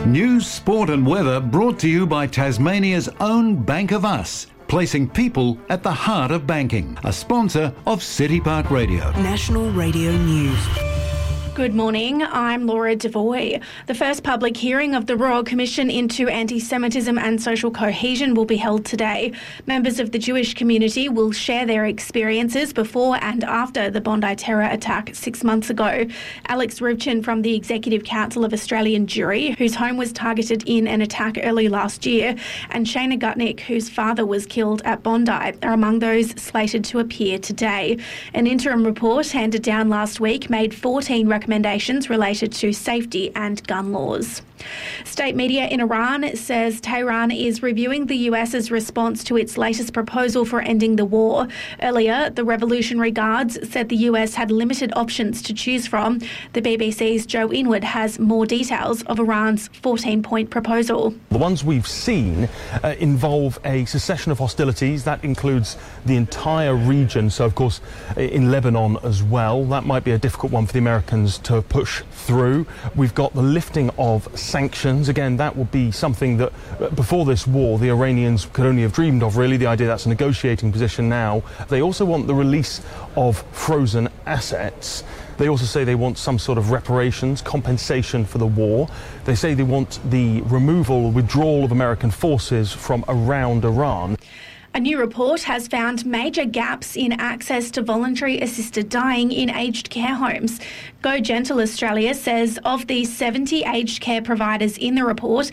News, sport and weather brought to you by Tasmania's own Bank of Us, placing people at the heart of banking. A sponsor of City Park Radio. National Radio News. Good morning, I'm Laura Devoy. The first public hearing of the Royal Commission into Anti-Semitism and Social Cohesion will be held today. Members of the Jewish community will share their experiences before and after the Bondi terror attack 6 months ago. Alex Rivchin from the Executive Council of Australian Jewry, whose home was targeted in an attack early last year, and Shana Gutnick, whose father was killed at Bondi, are among those slated to appear today. An interim report handed down last week made 14 recommendations related to safety and gun laws. State media in Iran says Tehran is reviewing the US's response to its latest proposal for ending the war. Earlier, the Revolutionary Guards said the US had limited options to choose from. The BBC's Joe Inwood has more details of Iran's 14-point proposal. The ones we've seen involve a cessation of hostilities. That includes the entire region, so of course in Lebanon as well. That might be a difficult one for the Americans to push through. We've got the lifting of sanctions. Again, that would be something that before this war the Iranians could only have dreamed of, really. The idea that's a negotiating position now. They also want the release of frozen assets. They also say they want some sort of reparations, compensation for the war. They say they want the removal, withdrawal of American forces from around Iran. A new report has found major gaps in access to voluntary assisted dying in aged care homes. Go Gentle Australia says of the 70 aged care providers in the report,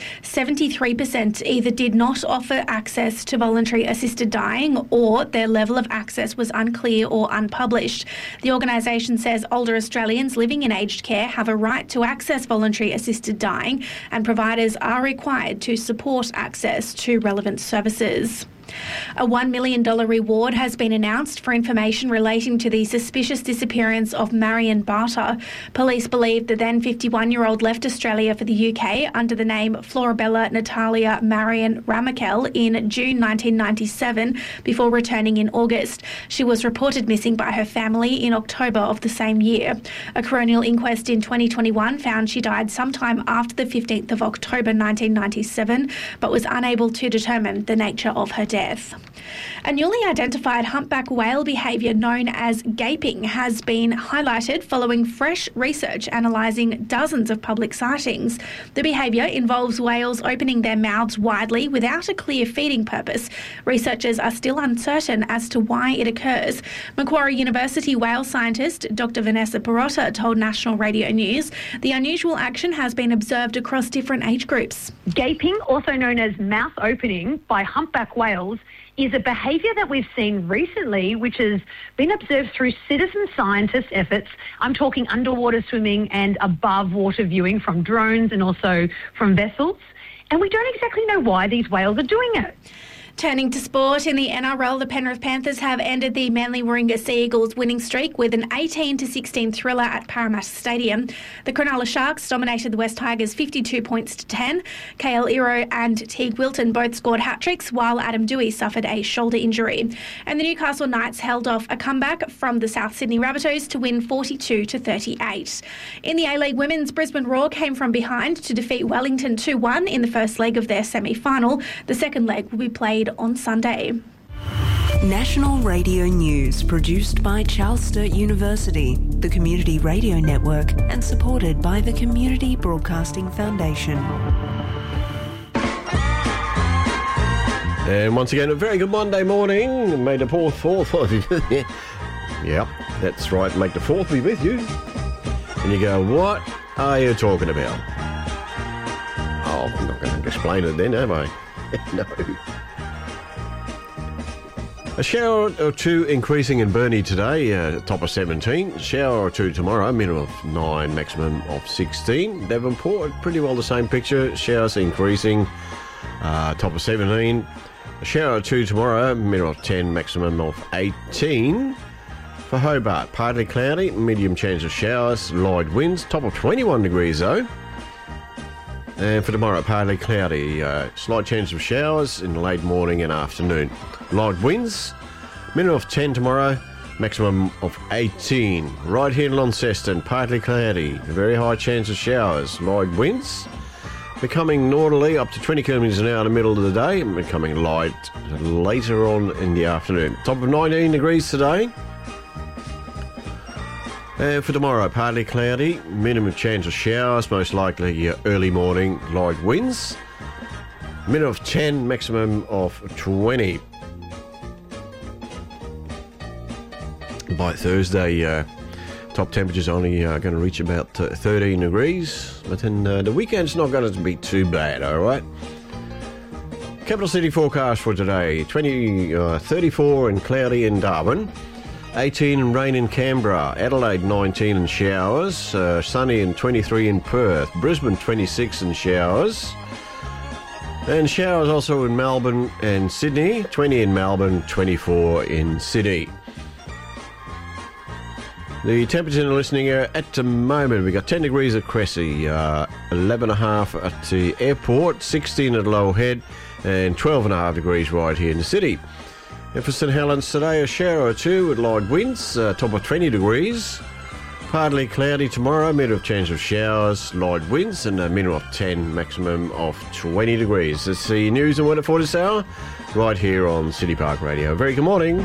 73% either did not offer access to voluntary assisted dying or their level of access was unclear or unpublished. The organisation says older Australians living in aged care have a right to access voluntary assisted dying, and providers are required to support access to relevant services. A $1 million reward has been announced for information relating to the suspicious disappearance of Marion Barter. Police believe the then 51-year-old left Australia for the UK under the name Florabella Natalia Marion Ramakel in June 1997 before returning in August. She was reported missing by her family in October of the same year. A coronial inquest in 2021 found she died sometime after the 15th of October 1997, but was unable to determine the nature of her death. A newly identified humpback whale behaviour known as gaping has been highlighted following fresh research analysing dozens of public sightings. The behaviour involves whales opening their mouths widely without a clear feeding purpose. Researchers are still uncertain as to why it occurs. Macquarie University whale scientist Dr. Vanessa Perotta told National Radio News the unusual action has been observed across different age groups. Gaping, also known as mouth opening by humpback whales, is a behaviour that we've seen recently, which has been observed through citizen scientist efforts. I'm talking underwater swimming and above water viewing from drones and also from vessels. And we don't exactly know why these whales are doing it. Turning to sport, in the NRL, the Penrith Panthers have ended the Manly Warringah Sea Eagles winning streak with an 18-16 thriller at Parramatta Stadium. The Cronulla Sharks dominated the West Tigers 52 points to 10. KL Iro and Teague Wilton both scored hat-tricks, while Adam Dewey suffered a shoulder injury. And the Newcastle Knights held off a comeback from the South Sydney Rabbitohs to win 42-38. In the A-League Women's, Brisbane Roar came from behind to defeat Wellington 2-1 in the first leg of their semi-final. The second leg will be played on Sunday. National Radio News, produced by Charles Sturt University, the Community Radio Network, and supported by the Community Broadcasting Foundation. And once again, a very good Monday morning. May the 4th. Yeah, that's right. Make the 4th be with you. And you go, what are you talking about? Oh, I'm not going to explain it then, am I? No. A shower or two increasing in Burnie today, top of 17. Shower or two tomorrow, minimum of 9, maximum of 16. Devonport, pretty well the same picture. Showers increasing, top of 17. A shower or two tomorrow, minimum of 10, maximum of 18. For Hobart, partly cloudy, medium chance of showers, light winds, top of 21 degrees though. And for tomorrow, partly cloudy, slight chance of showers in the late morning and afternoon. Light winds, minimum of 10 tomorrow, maximum of 18. Right here in Launceston, partly cloudy, very high chance of showers, light winds. Becoming northerly up to 20 kilometres an hour in the middle of the day and becoming light later on in the afternoon. Top of 19 degrees today. For tomorrow, partly cloudy, minimum chance of showers, most likely early morning, light winds. Minimum of 10, maximum of 20. By Thursday, top temperatures only going to reach about 13 degrees, but then the weekend's not going to be too bad, all right? Capital City forecast for today, 34 and cloudy in Darwin, 18 and rain in Canberra, Adelaide 19 and showers, sunny and 23 in Perth, Brisbane 26 and showers, and showers also in Melbourne and Sydney, 20 in Melbourne, 24 in Sydney. The temperature in the listening area at the moment, we've got 10 degrees at Cressy, 11.5 at the airport, 16 at Low Head, and 12.5 degrees right here in the city. And for St Helens today, a shower or two with light winds, top of 20 degrees. Partly cloudy tomorrow, minimum of chance of showers, light winds, and a minimum of 10, maximum of 20 degrees. That's the news and weather for this hour, right here on City Park Radio. Very good morning.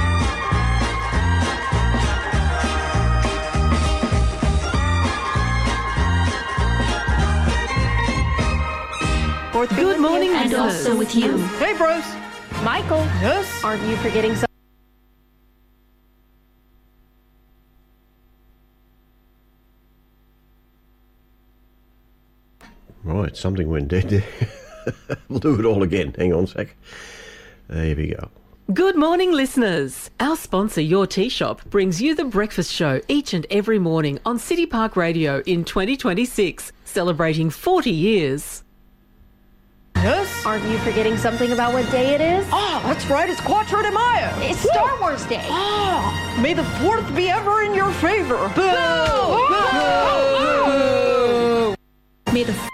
Good morning, and also with you. Hey, bros. Michael. Yes? Aren't you forgetting something? Right, something went dead there. We'll do it all again. Hang on a sec. There we go. Good morning, listeners. Our sponsor, Your Tea Shop, brings you the breakfast show each and every morning on City Park Radio in 2026, celebrating 40 years. Yes? Aren't you forgetting something about what day it is? Ah, that's right. It's Quattro de Mayo. It's Star Wars Day. Ah, may the 4th be ever in your favor. Boo! Boo! Boo! May the